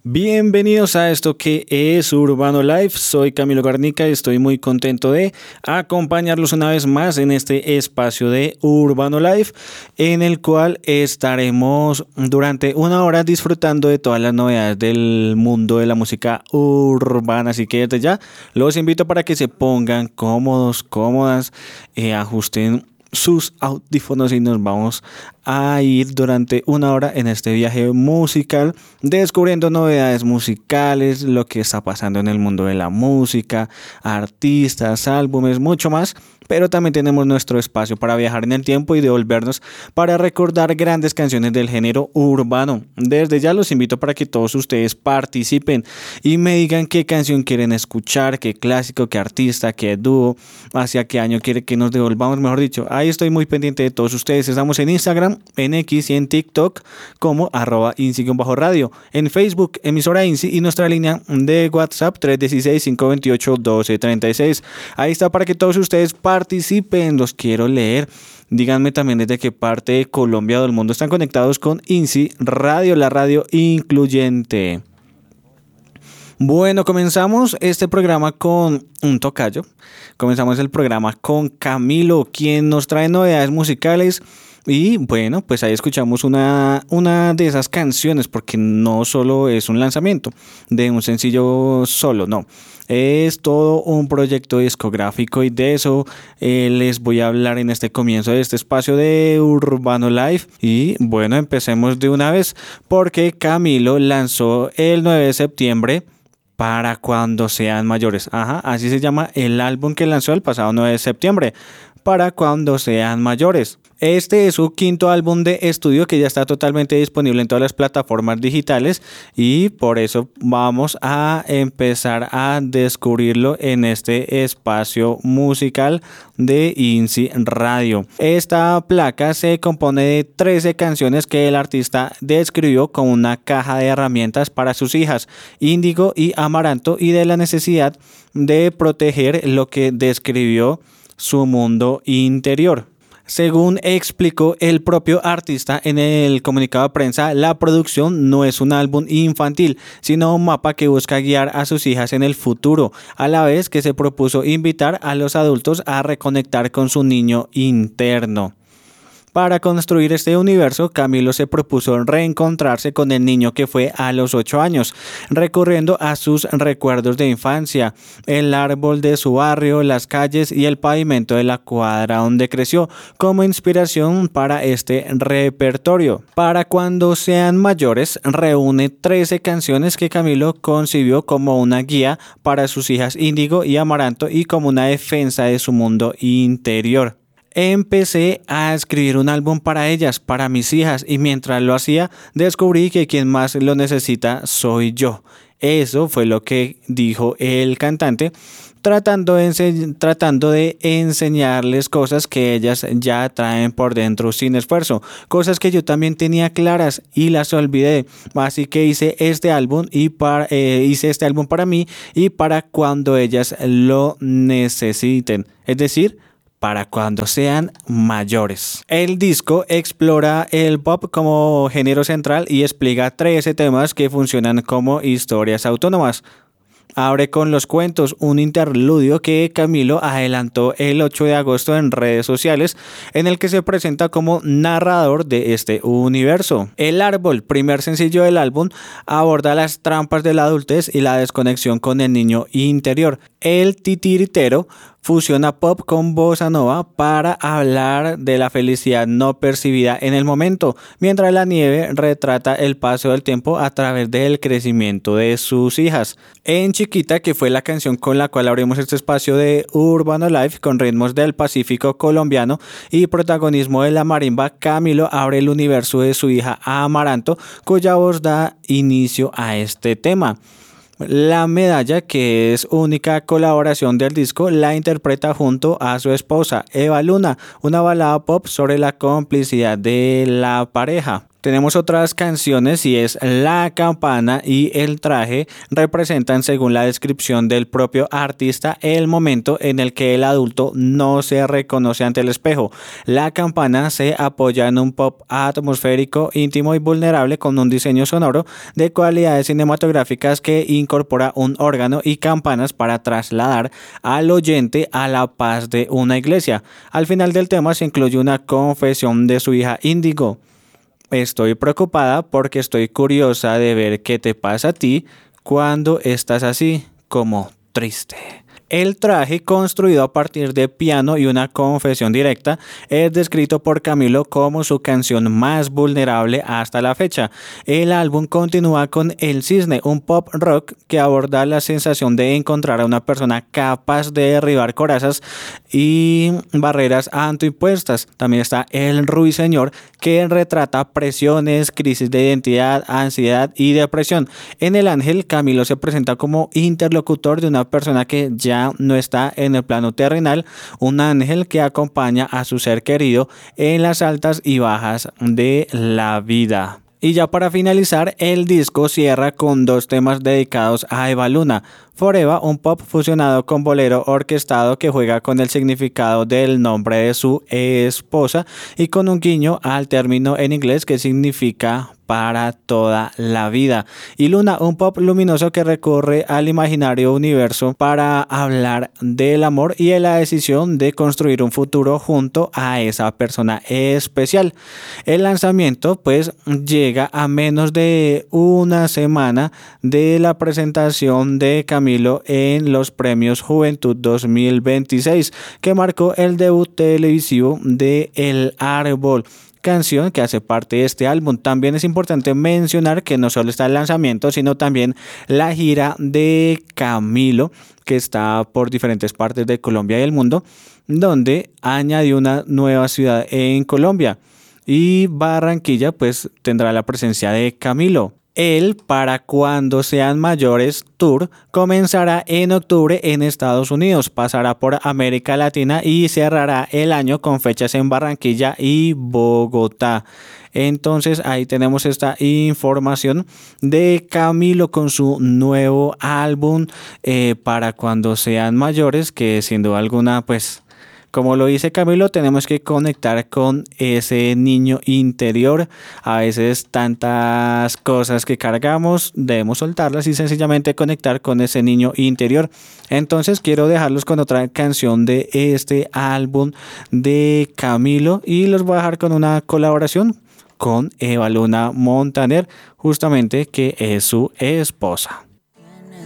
Bienvenidos a esto que es Urbano Life. Soy Camilo Garnica y estoy muy contento de acompañarlos una vez más en este espacio de Urbano Life, en el cual estaremos durante una hora disfrutando de todas las novedades del mundo de la música urbana. Así que desde ya los invito para que se pongan cómodos, cómodas, ajusten sus audífonos y nos vamos a ir durante una hora en este viaje musical, descubriendo novedades musicales, lo que está pasando en el mundo de la música, artistas, álbumes, mucho más. Pero también tenemos nuestro espacio para viajar en el tiempo y devolvernos para recordar grandes canciones del género urbano. Desde ya los invito para que todos ustedes participen y me digan qué canción quieren escuchar, qué clásico, qué artista, qué dúo, hacia qué año quiere que nos devolvamos, mejor dicho. Ahí estoy muy pendiente de todos ustedes. Estamos en Instagram, en X y en TikTok como @INSI_radio. En Facebook, emisora INSI, y nuestra línea de WhatsApp 316-528-1236. Ahí está para que todos ustedes participen, los quiero leer. Díganme también desde qué parte de Colombia o del mundo están conectados con INSI Radio, la radio incluyente. Bueno, comenzamos este programa con un tocayo. Comenzamos el programa con Camilo, quien nos trae novedades musicales. Y bueno, pues ahí escuchamos una de esas canciones, porque no solo es un lanzamiento de un sencillo solo, no. Es todo un proyecto discográfico y de eso les voy a hablar en este comienzo de este espacio de Urbano Life. Y bueno, empecemos de una vez porque Camilo lanzó el 9 de septiembre Para Cuando Sean Mayores. Así se llama el álbum que lanzó el pasado 9 de septiembre. Para Cuando Sean Mayores. Este es su quinto álbum de estudio que ya está totalmente disponible en todas las plataformas digitales y por eso vamos a empezar a descubrirlo en este espacio musical de INSI Radio. Esta placa se compone de 13 canciones que el artista describió como una caja de herramientas para sus hijas, Índigo y Amaranto, y de la necesidad de proteger lo que describió su mundo interior. Según explicó el propio artista en el comunicado de prensa, la producción no es un álbum infantil, sino un mapa que busca guiar a sus hijas en el futuro, a la vez que se propuso invitar a los adultos a reconectar con su niño interno. Para construir este universo, Camilo se propuso reencontrarse con el niño que fue a los 8 años, recurriendo a sus recuerdos de infancia, el árbol de su barrio, las calles y el pavimento de la cuadra donde creció, como inspiración para este repertorio. Para Cuando Sean Mayores reúne 13 canciones que Camilo concibió como una guía para sus hijas Índigo y Amaranto y como una defensa de su mundo interior. Empecé a escribir un álbum para ellas, para mis hijas, y mientras lo hacía descubrí que quien más lo necesita soy yo. Eso fue lo que dijo el cantante, tratando de enseñarles cosas que ellas ya traen por dentro sin esfuerzo, cosas que yo también tenía claras y las olvidé. Así que hice este álbum para mí y para cuando ellas lo necesiten, es decir, para cuando sean mayores. El disco explora el pop como género central y explica 13 temas que funcionan como historias autónomas. Abre con Los Cuentos, un interludio que Camilo adelantó el 8 de agosto en redes sociales, en el que se presenta como narrador de este universo. El Árbol, primer sencillo del álbum, aborda las trampas de la adultez y la desconexión con el niño interior. El Titiritero fusiona pop con bossa nova para hablar de la felicidad no percibida en el momento, mientras La Nieve retrata el paso del tiempo a través del crecimiento de sus hijas. En Chiquita, que fue la canción con la cual abrimos este espacio de Urbano Life, con ritmos del Pacífico colombiano y protagonismo de la marimba, Camilo abre el universo de su hija Amaranto, cuya voz da inicio a este tema. La Medalla, que es única colaboración del disco, la interpreta junto a su esposa Eva Luna, una balada pop sobre la complicidad de la pareja. Tenemos otras canciones y es La campana y El traje representan, según la descripción del propio artista, el momento en el que el adulto no se reconoce ante el espejo. La campana se apoya en un pop atmosférico, íntimo y vulnerable con un diseño sonoro de cualidades cinematográficas que incorpora un órgano y campanas para trasladar al oyente a la paz de una iglesia. Al final del tema se incluye una confesión de su hija Índigo. Estoy preocupada porque estoy curiosa de ver qué te pasa a ti cuando estás así, como triste. El traje, construido a partir de piano y una confesión directa, es descrito por Camilo como su canción más vulnerable hasta la fecha. El álbum continúa con El Cisne, un pop rock que aborda la sensación de encontrar a una persona capaz de derribar corazas y barreras autoimpuestas. También está El Ruiseñor, que retrata presiones, crisis de identidad, ansiedad y depresión. En El Ángel, Camilo se presenta como interlocutor de una persona que ya no está en el plano terrenal, un ángel que acompaña a su ser querido en las altas y bajas de la vida. Y ya para finalizar, el disco cierra con dos temas dedicados a Eva Luna. Forever, un pop fusionado con bolero orquestado que juega con el significado del nombre de su esposa y con un guiño al término en inglés que significa para toda la vida. Y Luna, un pop luminoso que recurre al imaginario universo para hablar del amor y de la decisión de construir un futuro junto a esa persona especial. El lanzamiento pues llega a menos de una semana de la presentación de Camilo en los Premios Juventud 2026, que marcó el debut televisivo de El Árbol, canción que hace parte de este álbum. También es importante mencionar que no solo está el lanzamiento, sino también la gira de Camilo, que está por diferentes partes de Colombia y el mundo, donde añadió una nueva ciudad en Colombia, y Barranquilla pues tendrá la presencia de Camilo. El Para Cuando Sean Mayores Tour comenzará en octubre en Estados Unidos, pasará por América Latina y cerrará el año con fechas en Barranquilla y Bogotá. Entonces ahí tenemos esta información de Camilo con su nuevo álbum Para Cuando Sean Mayores, que sin duda alguna pues, como lo dice Camilo, tenemos que conectar con ese niño interior. A veces tantas cosas que cargamos, debemos soltarlas y sencillamente conectar con ese niño interior. Entonces quiero dejarlos con otra canción de este álbum de Camilo y los voy a dejar con una colaboración con Eva Luna Montaner, justamente que es su esposa.